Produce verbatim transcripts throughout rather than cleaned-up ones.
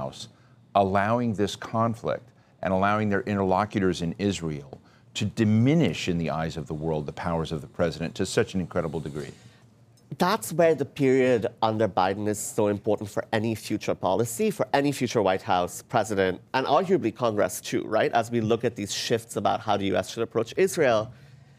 House allowing this conflict and allowing their interlocutors in Israel to diminish in the eyes of the world the powers of the president to such an incredible degree? That's where the period under Biden is so important for any future policy, for any future White House president, and arguably Congress too, right? As we look at these shifts about how the U S should approach Israel.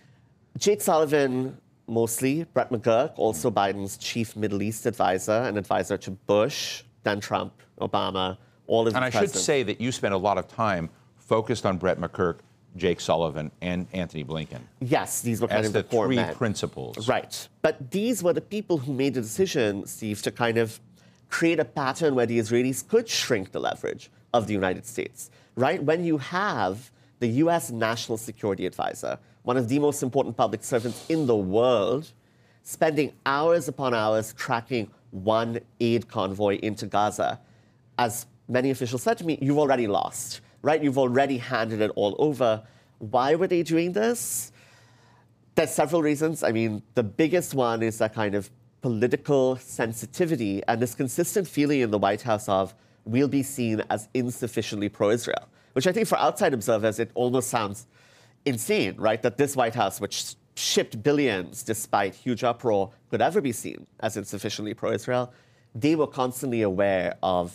Jake Sullivan, mostly, Brett McGurk, also Biden's chief Middle East advisor, and advisor to Bush, then Trump, Obama, all of the And I presidents. should say that you spent a lot of time focused on Brett McGurk, Jake Sullivan, and Anthony Blinken. Yes, these were kind as of the, the core three men. principles. Right. But these were the people who made the decision, Steve, to kind of create a pattern where the Israelis could shrink the leverage of the United States, right? When you have the U S National Security Advisor, one of the most important public servants in the world, spending hours upon hours tracking one aid convoy into Gaza, as many officials said to me, you've already lost, right? You've already handed it all over. Why were they doing this? There's several reasons. I mean, the biggest one is that kind of political sensitivity and this consistent feeling in the White House of we'll be seen as insufficiently pro-Israel, which I think for outside observers, it almost sounds insane, right? That this White House, which shipped billions despite huge uproar, could ever be seen as insufficiently pro-Israel. They were constantly aware of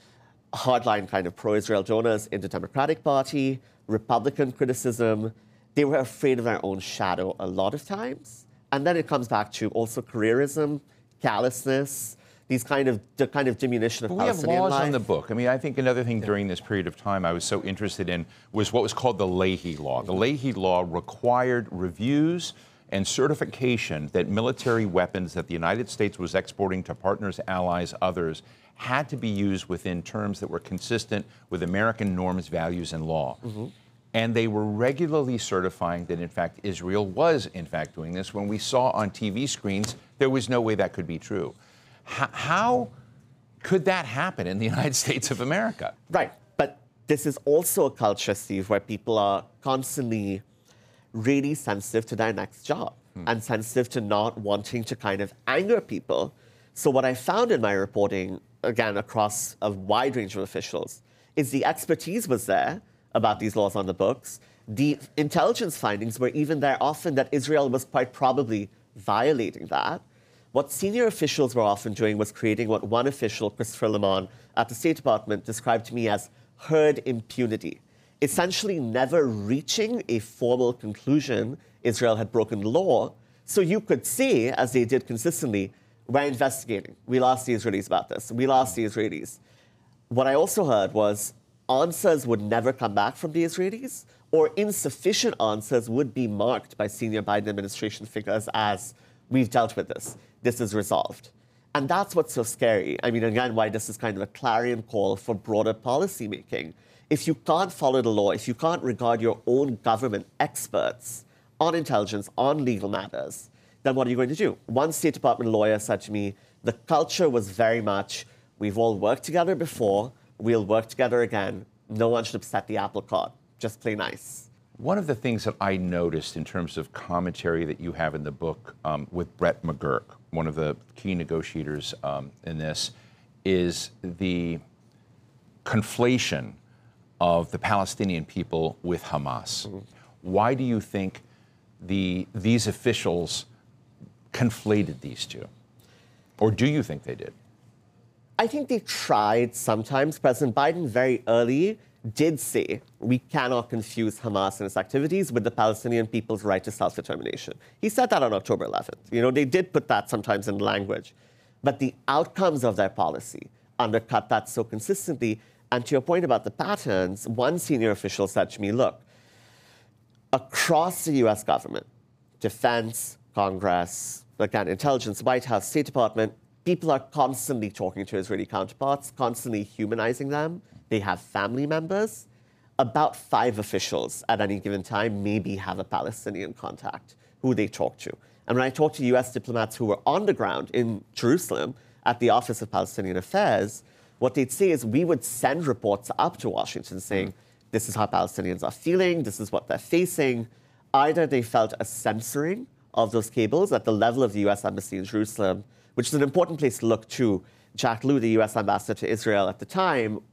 hardline kind of pro-Israel donors in the Democratic Party, Republican criticism. They were afraid of their own shadow a lot of times. And then it comes back to also careerism, callousness, these kind of the kind of diminution of But we have Palestinian laws life. on the book. I mean, I think another thing during this period of time I was so interested in was what was called the Leahy Law. The Leahy Law required reviews and certification that military weapons that the United States was exporting to partners, allies, others, had to be used within terms that were consistent with American norms, values, and law. Mm-hmm. And they were regularly certifying that, in fact, Israel was, in fact, doing this. When we saw on T V screens, there was no way that could be true. H- how could that happen in the United States of America? Right. But this is also a culture, Steve, where people are constantly really sensitive to their next job hmm. and sensitive to not wanting to kind of anger people. So what I found in my reporting, again, across a wide range of officials, is the expertise was there about these laws on the books. The intelligence findings were even there often that Israel was quite probably violating that. What senior officials were often doing was creating what one official, Christopher Lemon, at the State Department described to me as herd impunity, essentially never reaching a formal conclusion Israel had broken the law. So you could say, as they did consistently, we're investigating. We'll ask the Israelis about this. We'll ask the Israelis. What I also heard was answers would never come back from the Israelis, or insufficient answers would be marked by senior Biden administration figures as, we've dealt with this. This is resolved. And that's what's so scary. I mean, again, why this is kind of a clarion call for broader policy making. If you can't follow the law, if you can't regard your own government experts on intelligence, on legal matters, then what are you going to do? One State Department lawyer said to me, the culture was very much, we've all worked together before, we'll work together again. No one should upset the apple cart. Just play nice. One of the things that I noticed in terms of commentary that you have in the book um, with Brett McGurk, one of the key negotiators um, in this, is the conflation of the Palestinian people with Hamas. Mm-hmm. Why do you think the these officials conflated these two? Or do you think they did? I think they tried sometimes. President Biden very early did say we cannot confuse Hamas and its activities with the Palestinian people's right to self-determination. He said that on October eleventh. You know, they did put that sometimes in language. But the outcomes of their policy undercut that so consistently. And to your point about the patterns, one senior official said to me, look, across the U S government, defense, Congress, again, intelligence, White House, State Department, people are constantly talking to Israeli counterparts, constantly humanizing them. They have family members. About five officials at any given time maybe have a Palestinian contact who they talk to. And when I talk to U S diplomats who were on the ground in Jerusalem at the Office of Palestinian Affairs, what they'd say is we would send reports up to Washington saying, this is how Palestinians are feeling, this is what they're facing. Either they felt a censoring of those cables at the level of the U S Embassy in Jerusalem, which is an important place to look to. Jack Lew, the U S ambassador to Israel at the time,